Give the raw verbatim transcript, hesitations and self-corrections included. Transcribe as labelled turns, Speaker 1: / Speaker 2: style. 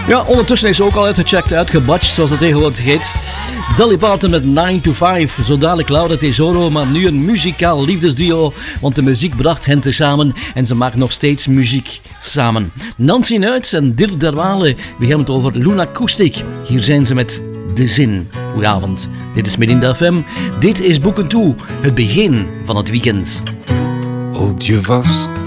Speaker 1: Ja, ondertussen is ze ook al uitgecheckt, uitgebotcht, zoals dat tegenwoordig heet. Dolly Parton met nine to five, zo dadelijk Laura Tesoro, maar nu een muzikaal liefdesduo, want de muziek bracht hen tezamen en ze maken nog steeds muziek samen. Nancy Nuits en Dirk Derwale, we hebben het over Luna Acoustic. Hier zijn ze met De Zin. Goedenavond, dit is Merinda F M, dit is Boeken Toe, het begin van het weekend.
Speaker 2: Houd je vast